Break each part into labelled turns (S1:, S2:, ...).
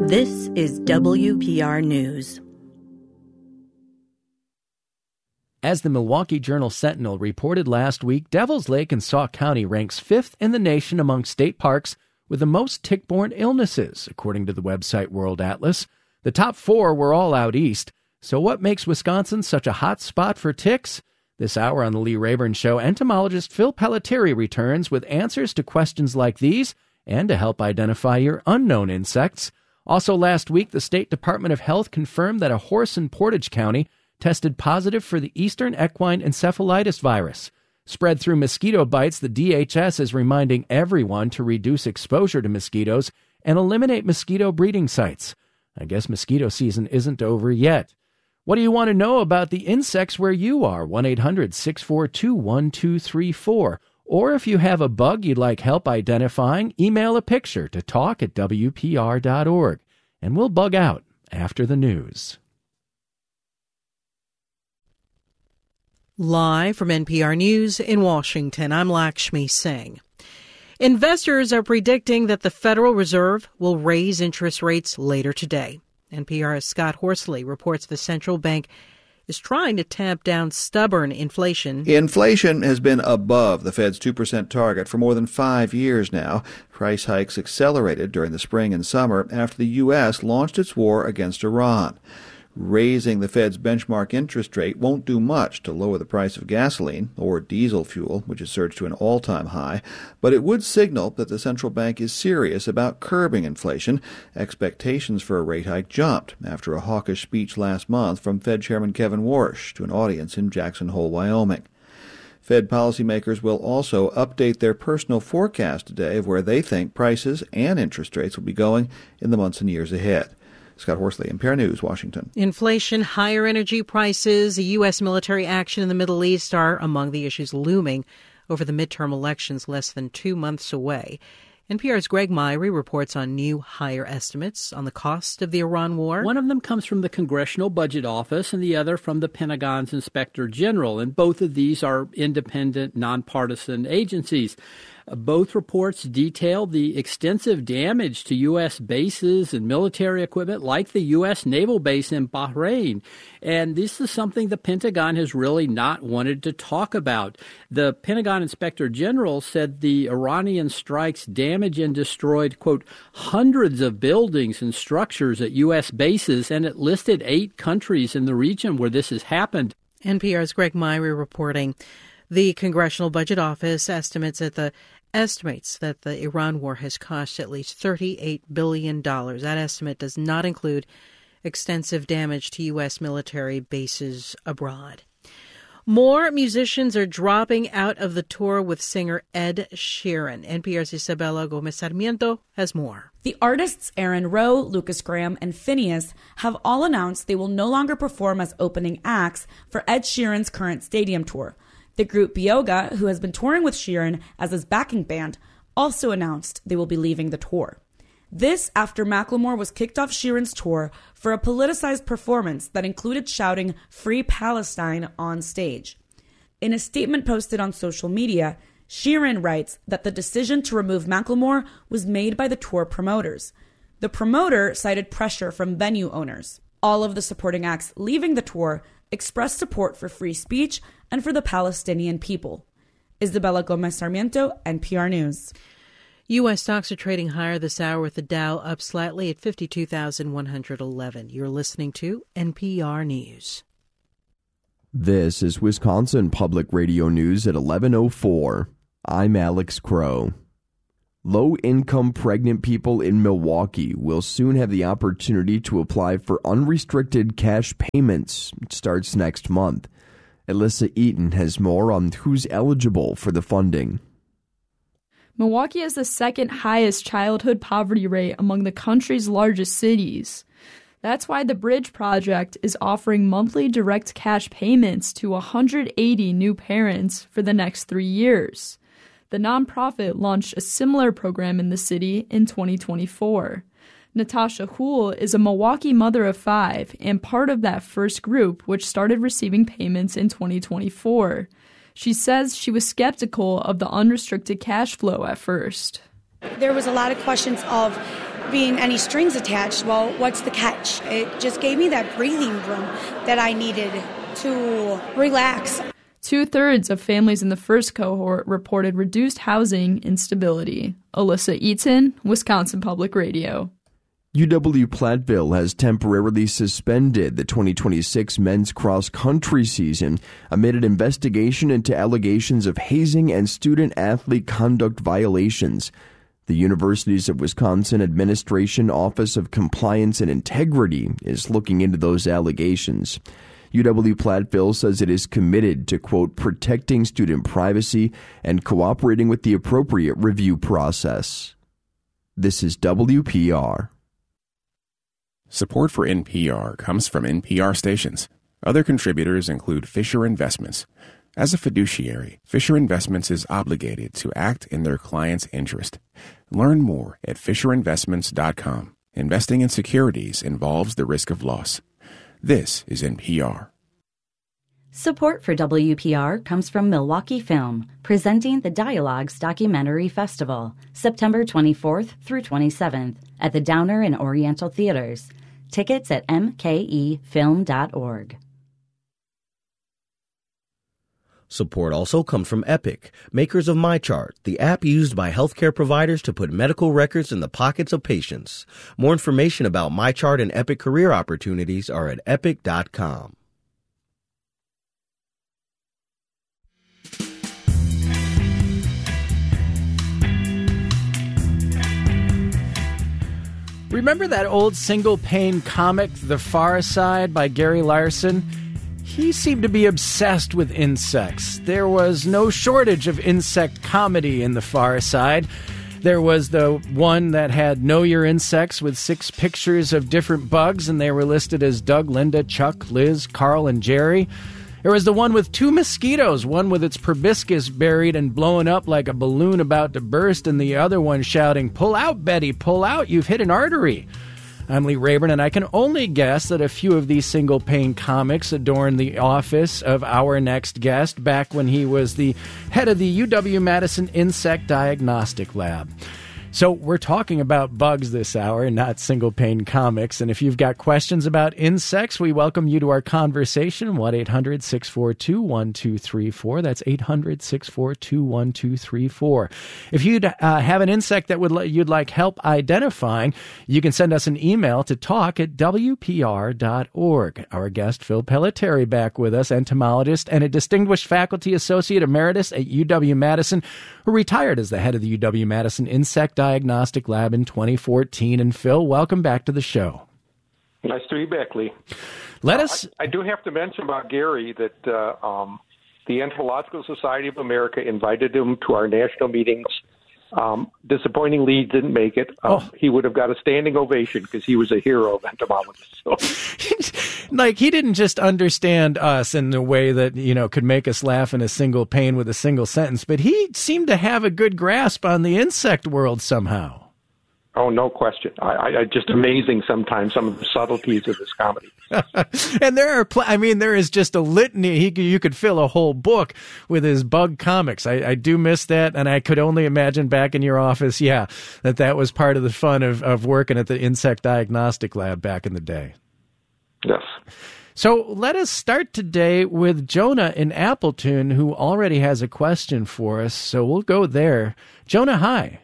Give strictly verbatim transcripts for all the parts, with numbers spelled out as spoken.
S1: This is W P R News.
S2: As the Milwaukee Journal-Sentinel reported last week, Devil's Lake in Sauk County ranks fifth in the nation among state parks with the most tick-borne illnesses, according to the website World Atlas. The top four were all out east. So what makes Wisconsin such a hot spot for ticks? This hour on the Lee Rayburn Show, entomologist Phil Pelletieri returns with answers to questions like these and to help identify your unknown insects. Also last week, the State Department of Health confirmed that a horse in Portage County tested positive for the Eastern Equine Encephalitis virus. Spread through mosquito bites, the D H S is reminding everyone to reduce exposure to mosquitoes and eliminate mosquito breeding sites. I guess mosquito season isn't over yet. What do you want to know about the insects where you are? one eight hundred six four two one two three four. Or if you have a bug you'd like help identifying, email a picture to talk at W P R dot org. And we'll bug out after the news.
S3: Live from N P R News in Washington, I'm Lakshmi Singh. Investors are predicting that the Federal Reserve will raise interest rates later today. N P R's Scott Horsley reports the central bank is trying to tamp down stubborn inflation.
S4: Inflation has been above the Fed's two percent target for more than five years now. Price hikes accelerated during the spring and summer after the U S launched its war against Iran. Raising the Fed's benchmark interest rate won't do much to lower the price of gasoline or diesel fuel, which has surged to an all-time high, but it would signal that the central bank is serious about curbing inflation. Expectations for a rate hike jumped after a hawkish speech last month from Fed Chairman Kevin Warsh to an audience in Jackson Hole, Wyoming. Fed policymakers will also update their personal forecast today of where they think prices and interest rates will be going in the months and years ahead. Scott Horsley, N P R News, Washington.
S3: Inflation, higher energy prices, U S military action in the Middle East are among the issues looming over the midterm elections less than two months away. N P R's Greg Myrie reports on new higher estimates on the cost of the Iran war.
S5: One of them comes from the Congressional Budget Office and the other from the Pentagon's Inspector General. And both of these are independent, nonpartisan agencies. Both reports detail the extensive damage to U S bases and military equipment like the U S naval base in Bahrain. And this is something the Pentagon has really not wanted to talk about. The Pentagon Inspector General said the Iranian strikes damaged and destroyed, quote, hundreds of buildings and structures at U S bases, and it listed eight countries in the region where this has happened.
S3: N P R's Greg Myrie reporting. The Congressional Budget Office estimates that the estimates that the Iran war has cost at least thirty-eight billion dollars. That estimate does not include extensive damage to U S military bases abroad. More musicians are dropping out of the tour with singer Ed Sheeran. N P R's Isabella Gomez Sarmiento has more.
S6: The artists Aaron Rowe, Lucas Graham, and Phineas have all announced they will no longer perform as opening acts for Ed Sheeran's current stadium tour. The group Bioga, who has been touring with Sheeran as his backing band, also announced they will be leaving the tour. This after Macklemore was kicked off Sheeran's tour for a politicized performance that included shouting "Free Palestine" on stage. In a statement posted on social media, Sheeran writes that the decision to remove Macklemore was made by the tour promoters. The promoter cited pressure from venue owners. All of the supporting acts leaving the tour expressed support for free speech and for the Palestinian people. Isabella Gomez Sarmiento, N P R News.
S3: U S stocks are trading higher this hour with the Dow up slightly at fifty-two thousand one hundred eleven. You're listening to N P R News.
S7: This is Wisconsin Public Radio News at eleven oh four. I'm Alex Crow. Low-income pregnant people in Milwaukee will soon have the opportunity to apply for unrestricted cash payments. It starts next month. Alyssa Eaton has more on who's eligible for the funding.
S8: Milwaukee has the second highest childhood poverty rate among the country's largest cities. That's why the Bridge Project is offering monthly direct cash payments to one hundred eighty new parents for the next three years. The nonprofit launched a similar program in the city in twenty twenty-four. Natasha Houle is a Milwaukee mother of five and part of that first group which started receiving payments in twenty twenty-four. She says she was skeptical of the unrestricted cash flow at first.
S9: There was a lot of questions of being any strings attached. Well, what's the catch? It just gave me that breathing room that I needed to relax.
S8: Two-thirds of families in the first cohort reported reduced housing instability. Alyssa Eaton, Wisconsin Public Radio.
S7: U W-Platteville has temporarily suspended the twenty twenty-six men's cross-country season amid an investigation into allegations of hazing and student-athlete conduct violations. The Universities of Wisconsin Administration Office of Compliance and Integrity is looking into those allegations. U W-Platteville says it is committed to, quote, protecting student privacy and cooperating with the appropriate review process. This is W P R.
S10: Support for N P R comes from N P R stations. Other contributors include Fisher Investments. As a fiduciary, Fisher Investments is obligated to act in their client's interest. Learn more at fisher investments dot com. Investing in securities involves the risk of loss. This is N P R.
S11: Support for W P R comes from Milwaukee Film, presenting the Dialogues Documentary Festival, September twenty-fourth through twenty-seventh, at the Downer and Oriental Theaters. Tickets at m k e film dot org.
S12: Support also comes from Epic, makers of MyChart, the app used by healthcare providers to put medical records in the pockets of patients. More information about MyChart and Epic career opportunities are at epic dot com.
S2: Remember that old single-pane comic, The Far Side, by Gary Larson? He seemed to be obsessed with insects. There was no shortage of insect comedy in The Far Side. There was the one that had Know Your Insects with six pictures of different bugs, and they were listed as Doug, Linda, Chuck, Liz, Carl, and Jerry. There was the one with two mosquitoes, one with its proboscis buried and blown up like a balloon about to burst, and the other one shouting, "Pull out, Betty, pull out, you've hit an artery." I'm Lee Rayburn, and I can only guess that a few of these single-pane comics adorn the office of our next guest back when he was the head of the U W-Madison Insect Diagnostic Lab. So we're talking about bugs this hour, not single-pane comics. And if you've got questions about insects, we welcome you to our conversation. one eight hundred six four two one two three four. That's eight hundred six four two one two three four. If you'd uh, have an insect that would li- you'd like help identifying, you can send us an email to talk at w p r dot org. Our guest, Phil Pelletieri, back with us, entomologist and a distinguished faculty associate emeritus at U W-Madison, who retired as the head of the U W-Madison Insect Diagnostic Lab in twenty fourteen. And Phil, welcome back to the show.
S13: Nice to be back, Lee.
S2: Let us.
S13: Uh, I, I do have to mention about Gary that uh, um, the Entomological Society of America invited him to our national meetings. Um, disappointingly, he didn't make it. Um, oh. He would have got a standing ovation because he was a hero of entomologists. So.
S2: Like, he didn't just understand us in a way that, you know, could make us laugh in a single pane with a single sentence, but he seemed to have a good grasp on the insect world somehow.
S13: Oh, no question. I, I, I just amazing sometimes some of the subtleties of this comedy.
S2: And there are, pl- I mean, there is just a litany. He, you could fill a whole book with his bug comics. I, I do miss that, and I could only imagine back in your office, yeah, that that was part of the fun of, of working at the Insect Diagnostic Lab back in the day.
S13: Yes.
S2: So let us start today with Jonah in Appleton, who already has a question for us. So we'll go there. Jonah, hi.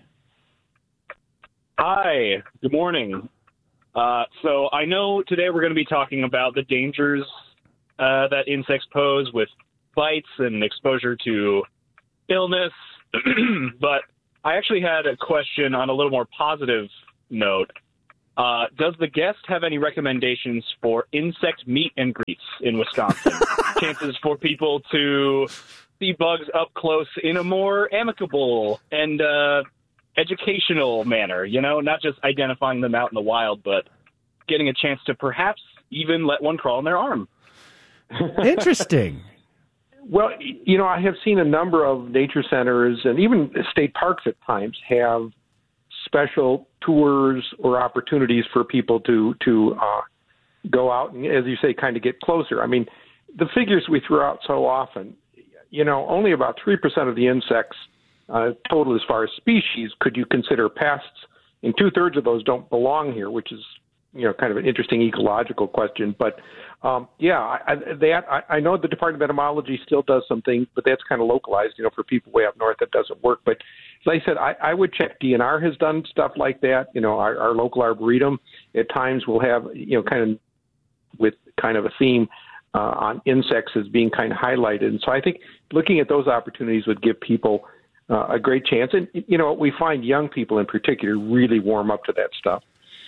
S14: Hi, good morning. Uh, so I know today we're going to be talking about the dangers uh, that insects pose with bites and exposure to illness, but I actually had a question on a little more positive note. Uh, does the guest have any recommendations for insect meet and greets in Wisconsin? Chances for people to see bugs up close in a more amicable and uh, educational manner, you know, not just identifying them out in the wild, but getting a chance to perhaps even let one crawl in their arm.
S2: Interesting.
S13: Well, you know, I have seen a number of nature centers and even state parks at times have special tours or opportunities for people to to uh, go out and, as you say, kind of get closer. I mean, the figures we throw out so often, you know, only about three percent of the insects uh, total as far as species could you consider pests, and two-thirds of those don't belong here, which is, you know, kind of an interesting ecological question. But, um, yeah, I, that, I, I know the Department of Entomology still does some things, but that's kind of localized, you know, for people way up north that doesn't work. But as I said, I, I would check. D N R has done stuff like that. You know, our, our local arboretum at times will have, you know, kind of with kind of a theme uh, on insects as being kind of highlighted. And so I think looking at those opportunities would give people uh, a great chance. And, you know, we find young people in particular really warm up to that stuff.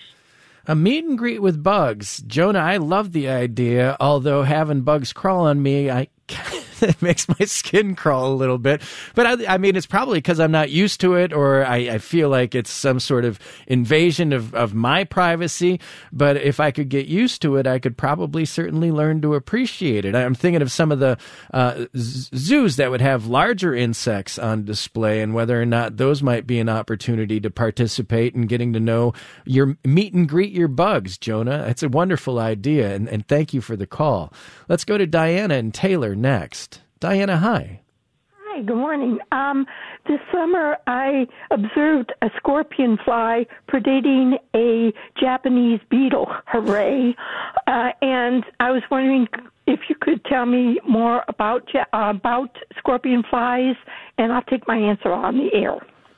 S2: A meet and greet with bugs. Jonah, I love the idea, although having bugs crawl on me, I it makes my skin crawl a little bit. But I, I mean, it's probably because I'm not used to it, or I, I feel like it's some sort of invasion of, of my privacy. But if I could get used to it, I could probably certainly learn to appreciate it. I'm thinking of some of the uh, zoos that would have larger insects on display, and whether or not those might be an opportunity to participate in getting to know your meet and greet your bugs, Jonah. It's a wonderful idea, and, and thank you for the call. Let's go to Diana and Taylor next. Diana, hi.
S15: Hi, good morning. Um, this summer I observed a scorpion fly predating a Japanese beetle. Hooray. Uh, and I was wondering if you could tell me more about uh, about scorpion flies, and I'll take my answer on the air.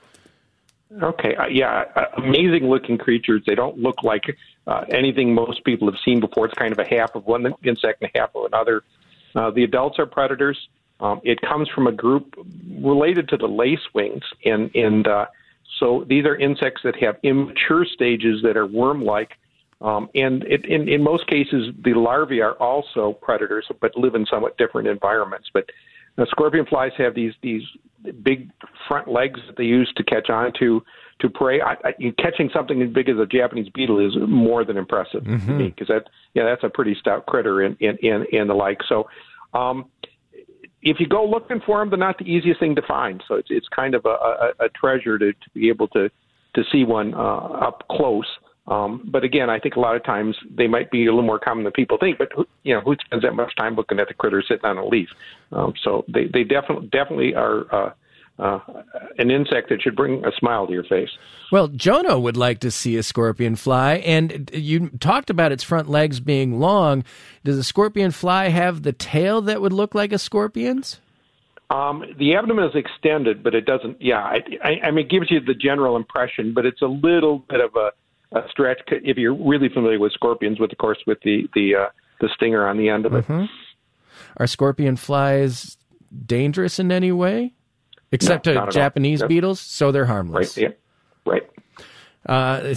S13: Okay, uh, yeah, uh, amazing-looking creatures. They don't look like uh, anything most people have seen before. It's kind of a half of one insect and a half of another. Uh, the adults are predators. Um, it comes from a group related to the lacewings, and, and uh, so these are insects that have immature stages that are worm-like, um, and it, in, in most cases, the larvae are also predators, but live in somewhat different environments. But uh, scorpion flies have these these big front legs that they use to catch on to, to prey. I, I, catching something as big as a Japanese beetle is more than impressive mm-hmm. to me, because that, yeah, that's a pretty stout critter and, and, and, and the like. So um, if you go looking for them, they're not the easiest thing to find. So it's it's kind of a, a, a treasure to, to be able to, to see one uh, up close. Um, but again, I think a lot of times they might be a little more common than people think. But who, you know, who spends that much time looking at the critter sitting on a leaf? Um, so they they definitely definitely are uh, uh, an insect that should bring a smile to your face.
S2: Well, Jonah would like to see a scorpion fly, and you talked about its front legs being long. Does a scorpion fly have the tail that would look like a scorpion's?
S13: Um, the abdomen is extended, but it doesn't. Yeah, I, I, I mean, it gives you the general impression, but it's a little bit of a a stretch if you're really familiar with scorpions, with of course with the the uh, the stinger on the end of it.
S2: Mm-hmm. Are scorpion flies dangerous in any way, except
S13: no,
S2: to Japanese nope. beetles? So they're harmless.
S13: Right. Yeah. Right.
S2: Uh,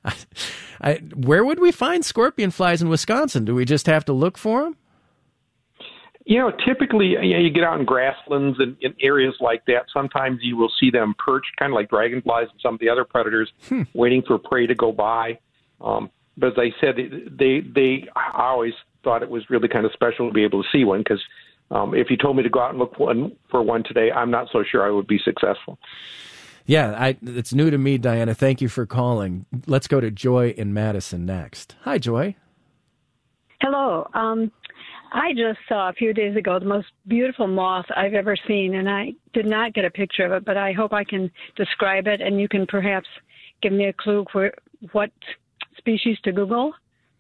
S2: I, where would we find scorpion flies in Wisconsin? Do we just have to look for them?
S13: You know, typically, you know, you get out in grasslands and in areas like that. Sometimes you will see them perched, kind of like dragonflies and some of the other predators, hmm. waiting for prey to go by. Um, but as I said, they, they, I always thought it was really kind of special to be able to see one, because um, if you told me to go out and look for one, for one today, I'm not so sure I would be successful.
S2: Yeah, I, it's new to me, Diana. Thank you for calling. Let's go to Joy in Madison next. Hi, Joy.
S16: Hello. Um, I just saw a few days ago the most beautiful moth I've ever seen, and I did not get a picture of it, but I hope I can describe it, and you can perhaps give me a clue for what species to Google.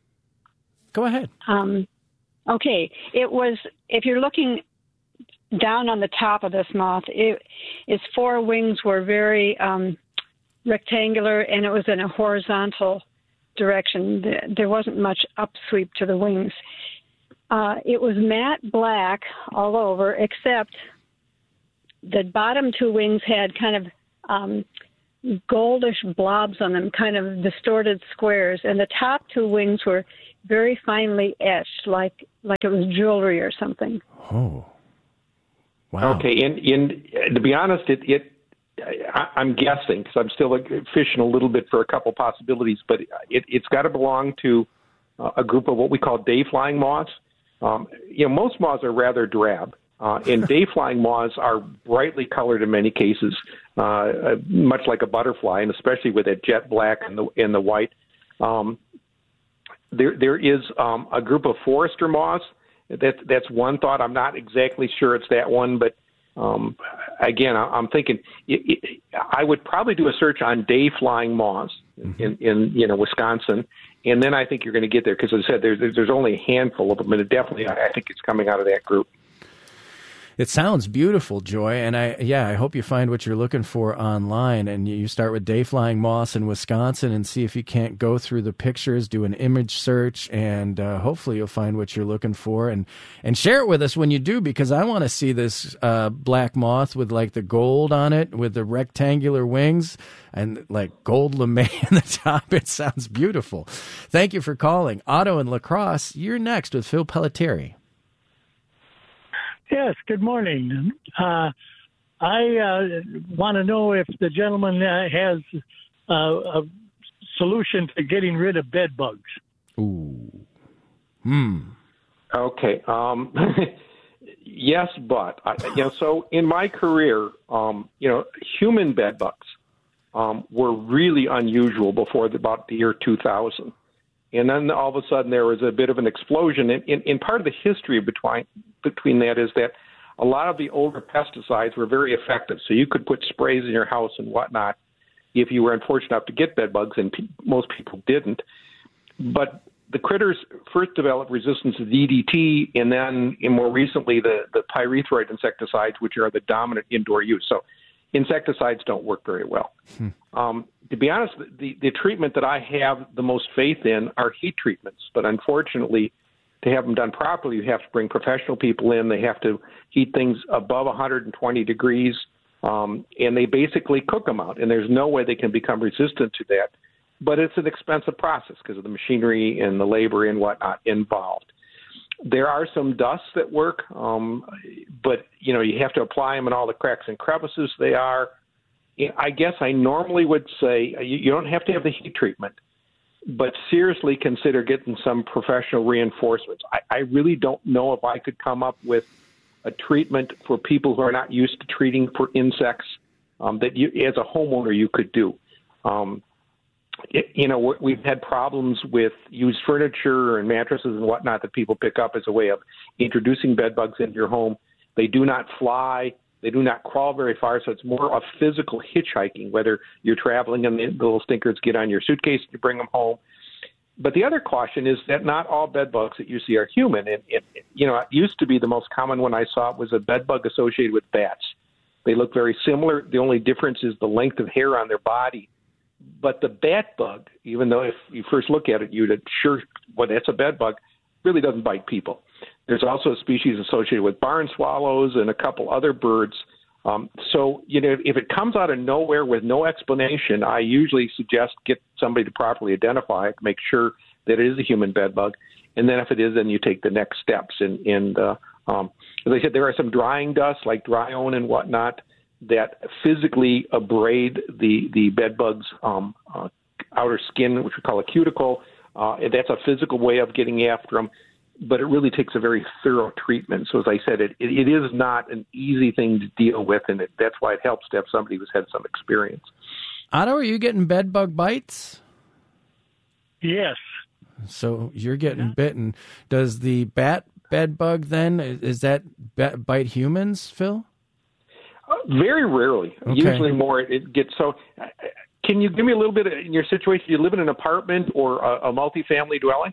S2: Go ahead.
S16: Um, okay. It was, if you're looking down on the top of this moth, it, its four wings were very um, rectangular, and it was in a horizontal direction. There wasn't much upsweep to the wings. Uh, it was matte black all over, except the bottom two wings had kind of um, goldish blobs on them, kind of distorted squares, and the top two wings were very finely etched, like like it was jewelry or something.
S2: Oh, wow!
S13: Okay, and, and to be honest, it, it I, I'm guessing, because I'm still fishing a little bit for a couple possibilities, but it, it's got to belong to uh, a group of what we call day-flying moths. Um, you know, most moths are rather drab, uh, and day-flying moths are brightly colored in many cases, uh, much like a butterfly, and especially with that jet black and the and the white. Um, there there is um, a group of forester moths. That's that's one thought. I'm not exactly sure it's that one, but um, again, I, I'm thinking it, it, I would probably do a search on day-flying moths mm-hmm. in, in you know Wisconsin, and then I think you're going to get there because, as I said, there's there's only a handful of them, and it definitely I think it's coming out of that group.
S2: It sounds beautiful, Joy, and I yeah, I hope you find what you're looking for online, and you start with day flying moths in Wisconsin and see if you can't go through the pictures, do an image search, and uh, hopefully you'll find what you're looking for, and and share it with us when you do, because I want to see this uh, black moth with like the gold on it, with the rectangular wings, and like gold lame in the top. It sounds beautiful. Thank you for calling. Otto and La Crosse, you're next with Phil Pelletieri.
S17: Yes, good morning. Uh, I uh, want to know if the gentleman uh, has uh, a solution to getting rid of bed bugs.
S2: Ooh. Hmm.
S13: Okay. Um, yes, but I, you know, so in my career, um, you know, human bed bugs um, were really unusual before the, about the year two thousand. And then all of a sudden there was a bit of an explosion. And, and, and part of the history between between that is that a lot of the older pesticides were very effective. So you could put sprays in your house and whatnot if you were unfortunate enough to get bed bugs, and pe- most people didn't. But the critters first developed resistance to D D T, and then and more recently the, the pyrethroid insecticides, which are the dominant indoor use. So insecticides don't work very well. Hmm. Um, to be honest, the, the treatment that I have the most faith in are heat treatments. But unfortunately, to have them done properly, you have to bring professional people in. They have to heat things above one hundred twenty degrees, um, and they basically cook them out. And there's no way they can become resistant to that. But it's an expensive process because of the machinery and the labor and whatnot involved. There are some dusts that work, um, but, you know, you have to apply them in all the cracks and crevices they are. I guess I normally would say you, you don't have to have the heat treatment, but seriously consider getting some professional reinforcements. I, I really don't know if I could come up with a treatment for people who are not used to treating for insects um, that you, as a homeowner, you could do. Um, it, you know, we've had problems with used furniture and mattresses and whatnot that people pick up as a way of introducing bed bugs into your home. They do not fly. They do not crawl very far, so it's more of physical hitchhiking, whether you're traveling and the little stinkers get on your suitcase, you bring them home. But the other caution is that not all bed bugs that you see are human. And it, you know, it used to be the most common one I saw was a bed bug associated with bats. They look very similar. The only difference is the length of hair on their body. But the bat bug, even though if you first look at it, you'd sure, well, that's a bed bug, really doesn't bite people. There's also a species associated with barn swallows and a couple other birds. Um, so, you know, if it comes out of nowhere with no explanation, I usually suggest get somebody to properly identify it, make sure that it is a human bed bug. And then if it is, then you take the next steps. And, and uh, um, as I said, there are some drying dusts like Dryone and whatnot that physically abrade the, the bed bug's um, uh, outer skin, which we call a cuticle. Uh, and that's a physical way of getting after them. But it really takes a very thorough treatment. So as I said, it, it, it is not an easy thing to deal with, and it, that's why it helps to have somebody who's had some experience.
S2: Otto, are you getting bed bug bites?
S17: Yes.
S2: So you're getting yeah. bitten. Does the bat bed bug then, is that bite humans, Phil?
S13: Uh, very rarely. Okay. Usually more it gets so... Uh, can you give me a little bit of, in your situation, do you live in an apartment or a, a multifamily dwelling?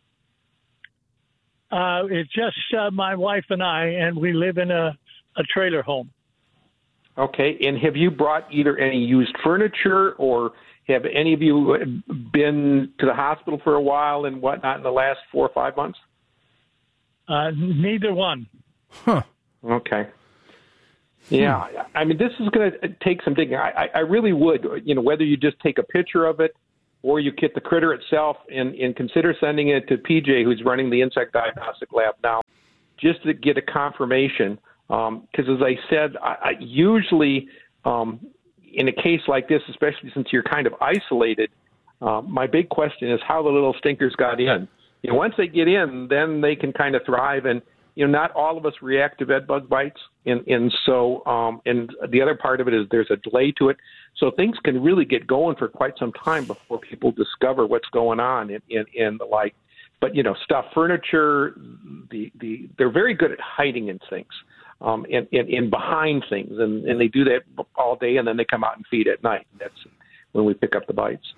S17: Uh, it's just uh, my wife and I, and we live in a, a trailer home.
S13: Okay, and have you brought either any used furniture, or have any of you been to the hospital for a while and whatnot in the last four or five months? Uh,
S17: neither one.
S2: Huh.
S13: Okay. Yeah, hmm. I mean, this is going to take some digging. I, I really would, you know, whether you just take a picture of it or you get the critter itself and, and consider sending it to P J, who's running the insect diagnostic lab now, just to get a confirmation. Because um, as I said, I, I usually um, in a case like this, especially since you're kind of isolated, uh, my big question is how the little stinkers got in. You know, once they get in, then they can kind of thrive. And, you know, not all of us react to bed bug bites. And, and so, um, and the other part of it is there's a delay to it. So things can really get going for quite some time before people discover what's going on and, and, and the like. But, you know, stuff, furniture, the, the, they're very good at hiding in things um, and, and, and behind things. And, and they do that all day, and then they come out and feed at night. That's when we pick up the bites.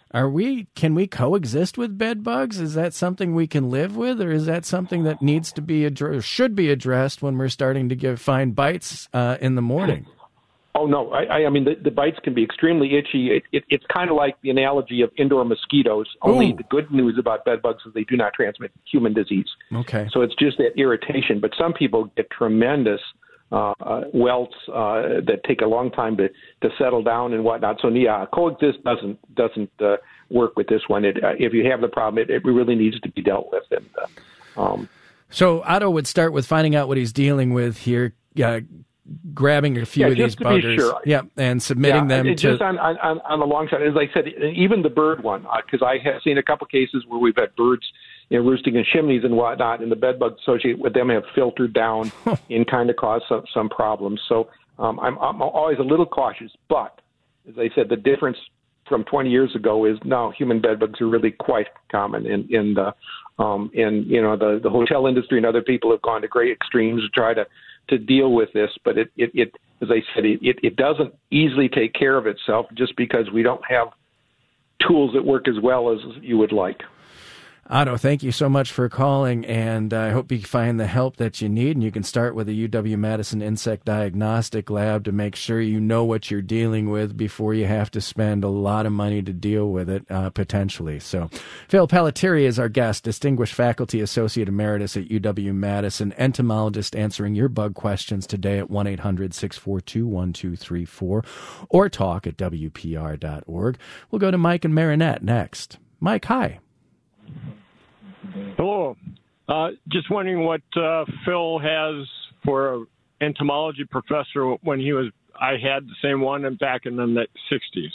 S2: Are we? Can we coexist with bed bugs? Is that something we can live with, or is that something that needs to be addressed, should be addressed when we're starting to give find bites uh, in the morning?
S13: Oh no! I, I mean, the, the bites can be extremely itchy. It, it, it's kind of like the analogy of indoor mosquitoes. Only
S2: Ooh.
S13: The good news about bed bugs is they do not transmit human disease.
S2: Okay.
S13: So it's just that irritation. But some people get tremendous uh, uh, welts uh, that take a long time to, to settle down and whatnot. So yeah, coexist doesn't doesn't uh, work with this one. It, uh, if you have the problem, it, it really needs to be dealt with. And uh, um,
S2: so Otto would start with finding out what he's dealing with here. Uh, grabbing a few
S13: yeah,
S2: of these buggers,
S13: sure.
S2: yeah, and submitting
S13: yeah,
S2: them
S13: it,
S2: to...
S13: Just on, on, on the long shot, as I said, even the bird one, because uh, I have seen a couple cases where we've had birds, you know, roosting in chimneys and whatnot, and the bed bugs associated with them have filtered down and kind of caused some, some problems. So um, I'm, I'm always a little cautious, but as I said, the difference from twenty years ago is now human bed bugs are really quite common in, in the um, in you know the, the hotel industry, and other people have gone to great extremes to try to to deal with this, but it, it, it as I said, it, it doesn't easily take care of itself just because we don't have tools that work as well as you would like.
S2: Otto, thank you so much for calling, and I hope you find the help that you need, and you can start with the U W-Madison Insect Diagnostic Lab to make sure you know what you're dealing with before you have to spend a lot of money to deal with it, uh, potentially. So, Phil Pelletieri is our guest, Distinguished Faculty Associate Emeritus at U W-Madison, entomologist answering your bug questions today at one eight hundred six four two one two three four or talk at W P R dot org. We'll go to Mike and Marinette next. Mike, hi.
S18: Hello. Uh, just wondering what uh, Phil has for an entomology professor when he was, I had the same one back in the sixties.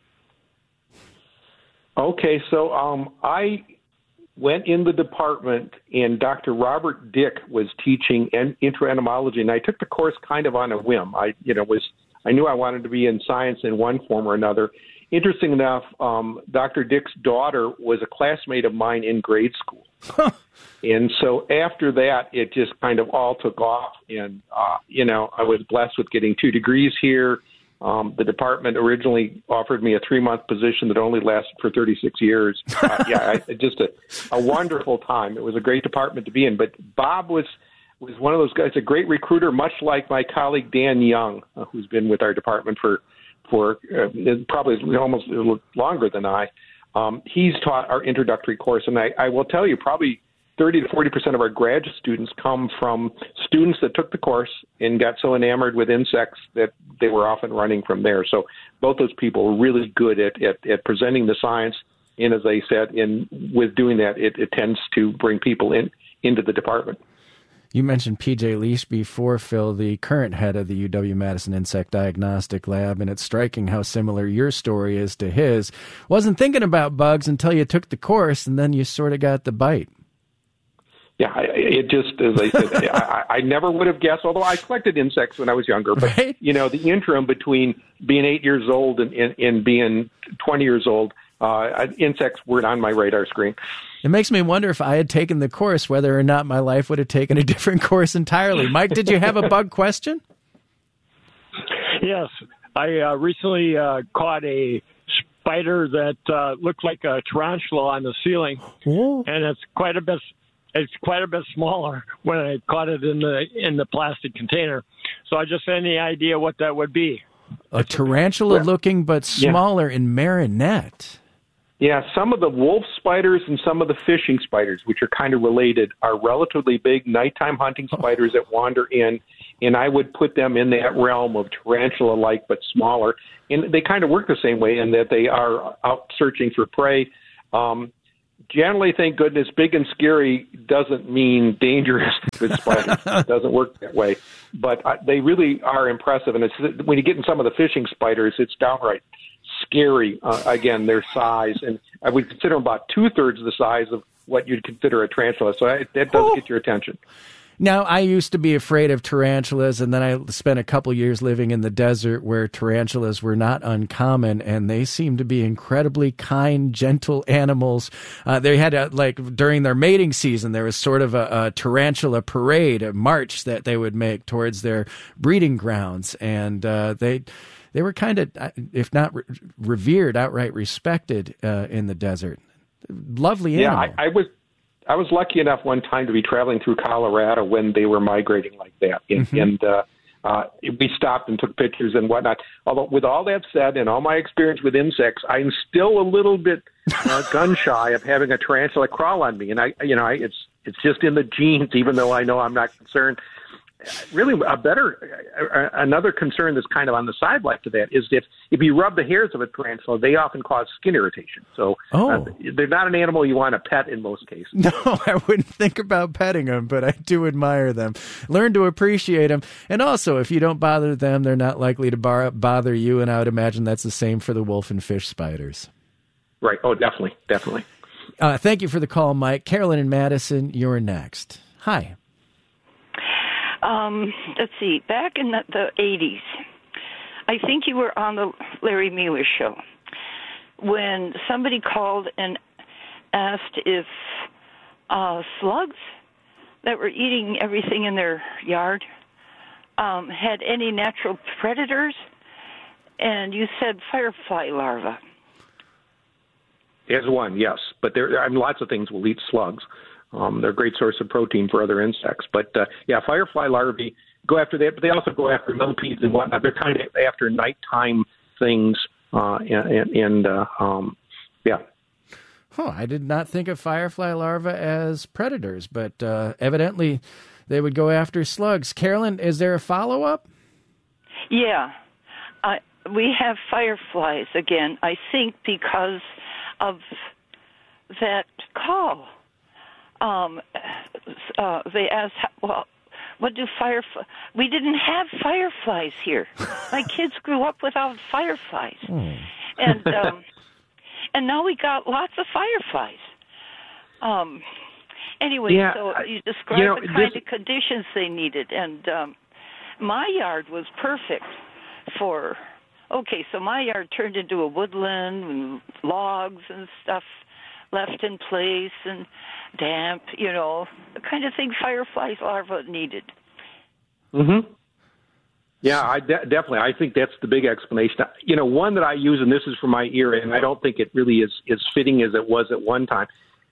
S13: Okay, so um, I went in the department and Doctor Robert Dick was teaching en- entomology, and I took the course kind of on a whim. I, you know, was I knew I wanted to be in science in one form or another. Interesting enough, um, Doctor Dick's daughter was a classmate of mine in grade school. And so after that, it just kind of all took off. And, uh, you know, I was blessed with getting two degrees here. Um, the department originally offered me a three-month position that only lasted for thirty-six years. Uh, yeah, I, just a, a wonderful time. It was a great department to be in. But Bob was was one of those guys, a great recruiter, much like my colleague Dan Young, uh, who's been with our department for for uh, probably almost longer than I. Um, he's taught our introductory course, and I, I will tell you, probably thirty to forty percent of our graduate students come from students that took the course and got so enamored with insects that they were off and running from there. So both those people are really good at, at, at presenting the science, and as I said, in with doing that, it, it tends to bring people in into the department.
S2: You mentioned P J Leash before, Phil, the current head of the U W-Madison Insect Diagnostic Lab, and it's striking how similar your story is to his. Wasn't thinking about bugs until you took the course, and then you sort of got the bite.
S13: Yeah, it just, as I said, I, I never would have guessed, although I collected insects when I was younger. But, right? You know, the interim between being eight years old and, and, and being twenty years old, uh, insects weren't on my radar screen.
S2: It makes me wonder if I had taken the course, whether or not my life would have taken a different course entirely. Mike, did you have a bug question?
S18: Yes. I uh, recently uh, caught a spider that uh, looked like a tarantula on the ceiling,
S2: Whoa.
S18: and it's quite a bit it's quite a bit smaller when I caught it in the in the plastic container. So I just had any idea what that would be.
S2: A tarantula looking but smaller yeah. in Marinette.
S13: Yeah, some of the wolf spiders and some of the fishing spiders, which are kind of related, are relatively big nighttime hunting spiders oh. that wander in, and I would put them in that realm of tarantula-like but smaller. And they kind of work the same way in that they are out searching for prey. Um, generally, thank goodness, big and scary doesn't mean dangerous with spiders. It doesn't work that way. But uh, they really are impressive. And it's, when you get in some of the fishing spiders, it's downright scary, uh, again, their size. And I would consider them about two-thirds the size of what you'd consider a tarantula. So I, that does oh. get your attention.
S2: Now, I used to be afraid of tarantulas, and then I spent a couple years living in the desert where tarantulas were not uncommon, and they seemed to be incredibly kind, gentle animals. Uh, they had, a, like, during their mating season, there was sort of a, a tarantula parade, a march that they would make towards their breeding grounds, and uh, they... they were kind of, if not re- revered, outright respected uh, in the desert. Lovely animal.
S13: Yeah, I, I was I was lucky enough one time to be traveling through Colorado when they were migrating like that, and, mm-hmm. and uh, uh, we stopped and took pictures and whatnot. Although, with all that said, and all my experience with insects, I'm still a little bit uh, gun shy of having a tarantula crawl on me, and I, you know, I, it's it's just in the genes, even though I know I'm not concerned. Really, a better, another concern that's kind of on the sidelight to that is if, if you rub the hairs of a tarantula, they often cause skin irritation. So
S2: oh.
S13: uh, they're not an animal you want to pet in most cases.
S2: No, I wouldn't think about petting them, but I do admire them. Learn to appreciate them. And also, if you don't bother them, they're not likely to bar- bother you. And I would imagine that's the same for the wolf and fish spiders.
S13: Right. Oh, definitely. Definitely.
S2: Uh, thank you for the call, Mike. Carolyn and Madison, you're next. Hi.
S19: Um, let's see, back in the, the eighties, I think you were on the Larry Mueller show when somebody called and asked if uh, slugs that were eating everything in their yard um, had any natural predators, and you said firefly larvae.
S13: As one, yes, but there, I mean, lots of things will eat slugs. Um, they're a great source of protein for other insects. But, uh, yeah, firefly larvae go after that, but they also go after millipedes and whatnot. They're kind of after nighttime things, uh, and, and uh, um, yeah.
S2: Oh, I did not think of firefly larvae as predators, but uh, evidently they would go after slugs. Carolyn, is there a follow-up?
S19: Yeah. Uh, we have fireflies again, I think, because of that call. Um, uh, they asked, well, what do fireflies? We didn't have fireflies here. My kids grew up without fireflies, mm. and um, and now we got lots of fireflies. Um, anyway,
S13: yeah,
S19: so you described
S13: you know,
S19: the kind
S13: this...
S19: of conditions they needed, and um, my yard was perfect for. Okay, so my yard turned into a woodland and logs and stuff left in place and damp, you know, the kind of thing fireflies larvae needed.
S13: Mm-hmm. Yeah, I de- definitely. I think that's the big explanation. You know, one that I use, and this is from my era, and I don't think it really is as fitting as it was at one time.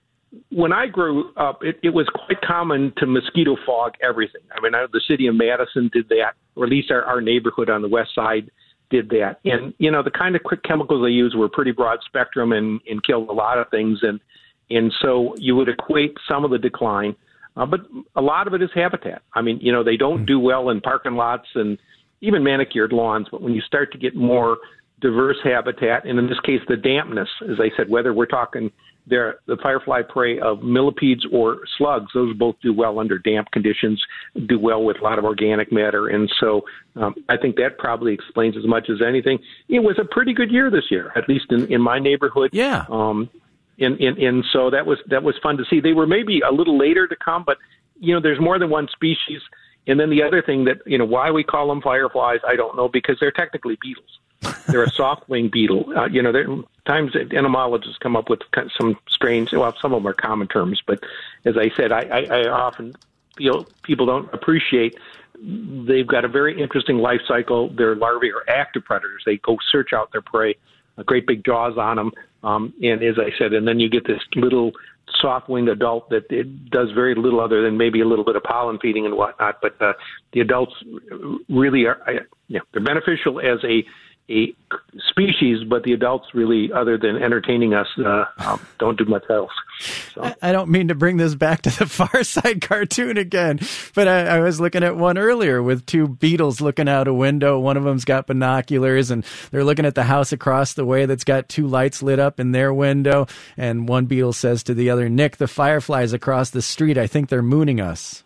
S13: When I grew up, it, it was quite common to mosquito fog everything. I mean, the city of Madison did that, or at least our, our neighborhood on the west side did that. And, you know, the kind of quick chemicals they used were pretty broad spectrum and, and killed a lot of things. And, and so you would equate some of the decline, uh, but a lot of it is habitat. I mean, you know, they don't do well in parking lots and even manicured lawns, but when you start to get more diverse habitat, and in this case, the dampness, as I said, whether we're talking there, the firefly prey of millipedes or slugs, those both do well under damp conditions, do well with a lot of organic matter. And so um, I think that probably explains as much as anything. It was a pretty good year this year, at least in, in my neighborhood.
S2: Yeah.
S13: Um, and, and, and so that was, that was fun to see. They were maybe a little later to come, but, you know, there's more than one species. And then the other thing that, you know, why we call them fireflies, I don't know, because they're technically beetles. They're a soft-winged beetle. Uh, you know, there times entomologists come up with some strange, well, some of them are common terms, but as I said, I, I, I often feel people don't appreciate they've got a very interesting life cycle. Their larvae are active predators. They go search out their prey, uh, great big jaws on them, um, and as I said, and then you get this little soft-winged adult that it does very little other than maybe a little bit of pollen feeding and whatnot, but uh, the adults really are, I, you know, they're beneficial as a a species, but the adults really, other than entertaining us, uh, um, don't do much else. So.
S2: I, I don't mean to bring this back to the Far Side cartoon again, but I, I was looking at one earlier with two beetles looking out a window. One of them's got binoculars, and they're looking at the house across the way that's got two lights lit up in their window. And one beetle says to the other, "Nick, the fireflies across the street, I think they're mooning us."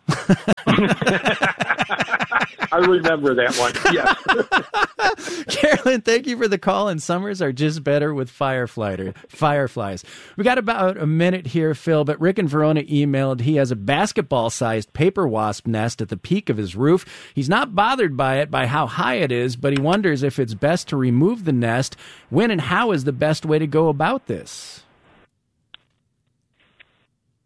S13: I remember that one, yes.
S2: Carolyn, thank you for the call, and summers are just better with firefly fireflies. We got about a minute here, Phil, but Rick in Verona emailed he has a basketball-sized paper wasp nest at the peak of his roof. He's not bothered by it, by how high it is, but he wonders if it's best to remove the nest. When and how is the best way to go about this?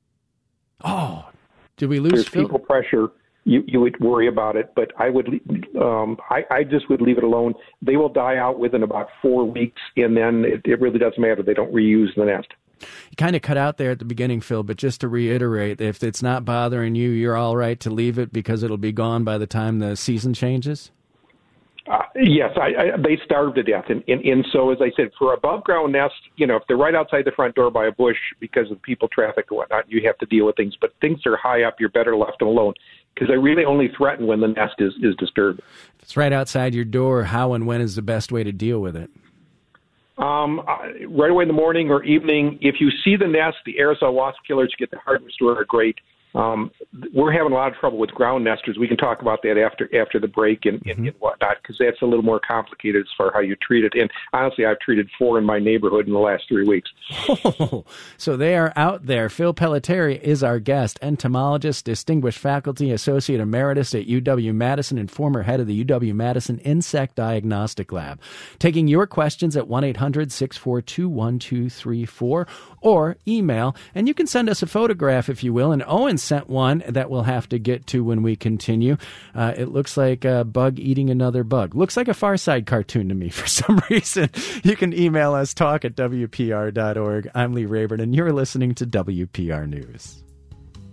S2: Oh, did we lose
S13: There's
S2: Phil?
S13: People pressure. You, you would worry about it, but I would Um, I, I just would leave it alone. They will die out within about four weeks, and then it, it really doesn't matter. They don't reuse the nest.
S2: You kind of cut out there at the beginning, Phil, but just to reiterate, if it's not bothering you, you're all right to leave it because it'll be gone by the time the season changes?
S13: Uh, yes, I, I, they starve to death. And, and, and so, as I said, for above ground nests, you know, if they're right outside the front door by a bush because of people traffic and whatnot, you have to deal with things. But things that are high up, you're better left them alone because they really only threaten when the nest is, is disturbed.
S2: If it's right outside your door, how and when is the best way to deal with it?
S13: Um, uh, right away in the morning or evening. If you see the nest, the aerosol wasp killers you get the hardware store are great. Um, we're having a lot of trouble with ground nesters. We can talk about that after after the break and, and, and whatnot, because that's a little more complicated as far as how you treat it. And honestly, I've treated four in my neighborhood in the last three weeks.
S2: Oh, so they are out there. Phil Pelletieri is our guest, entomologist, distinguished faculty, associate emeritus at U W-Madison, and former head of the U W-Madison Insect Diagnostic Lab. Taking your questions at one eight hundred six four two one two three four or email, and you can send us a photograph if you will. And Owen sent one that we'll have to get to when we continue. Uh, it looks like a bug eating another bug. Looks like a Far Side cartoon to me for some reason. You can email us, talk at W P R dot org. I'm Lee Rayburn, and you're listening to W P R News.